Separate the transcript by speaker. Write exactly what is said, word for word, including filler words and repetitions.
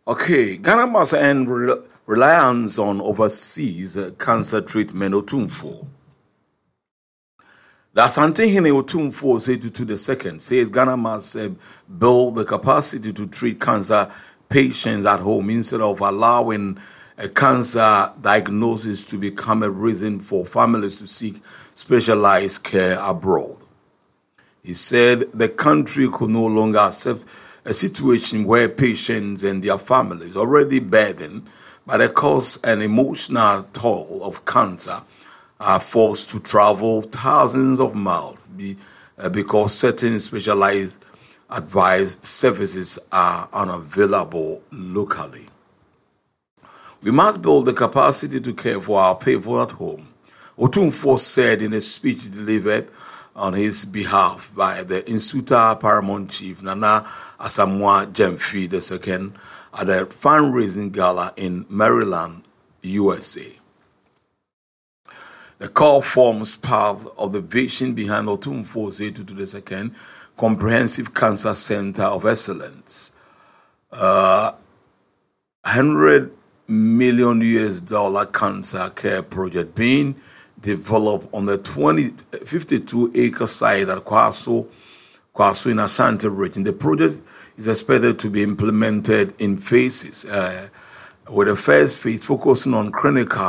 Speaker 1: Okay, Ghana must end re- reliance on overseas uh, cancer treatment. Otumfo. The Asantehene Otumfo said to, to the second says Ghana must uh, build the capacity to treat cancer patients at home instead of allowing a cancer diagnosis to become a reason for families to seek specialized care abroad. He said the country could no longer accept a situation where patients and their families, already burdened by the cost and emotional toll of cancer, are forced to travel thousands of miles be, uh, because certain specialized advice services are unavailable locally. We must build the capacity to care for our people at home, Otumfo said in a speech delivered on his behalf by the Insuta Paramount Chief Nana Asamoah Gyamfi the second at a fundraising gala in Maryland, U S A. The call forms part of the vision behind Otumfo's Etu the second Comprehensive Cancer Center of Excellence, uh, one hundred million U S dollar cancer care project being developed on the twenty, fifty-two acre site at Kwaso, Kwaso in Ashanti region. The project is expected to be implemented in phases, uh, with the first phase focusing on clinical